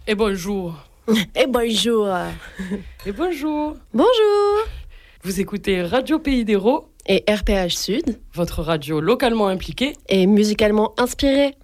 Et bonjour. Et bonjour. Et bonjour. Bonjour. Vous écoutez Radio Pays d'Hérault et RPH Sud, votre radio localement impliquée et musicalement inspirée.